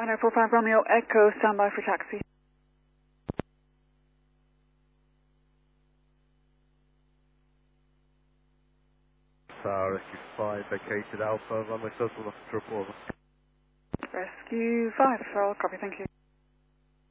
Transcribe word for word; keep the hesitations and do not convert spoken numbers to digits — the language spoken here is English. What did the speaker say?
nine oh four five Romeo Echo, standby for taxi. Uh, Rescue five, vacated Alpha, runway circle off triple over. Rescue five, I'll copy, thank you.